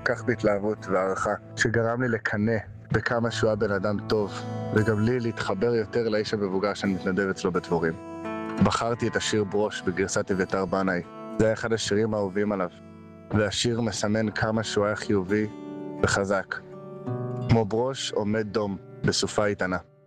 כך בהתלהבות והערכה, שגרם לי לקנא בכמה שהוא היה בן אדם טוב, וגם לי להתחבר יותר לאיש המבוגר שאני מתנדב אצלו בדבורים. בחרתי את השיר ברוש בגרסת אביתר בנאי. זה היה אחד השירים האהובים עליו, והשיר מסמן כמה שהוא היה חיובי וחזק. כמו ברוש עומד דום בסופה איתנה.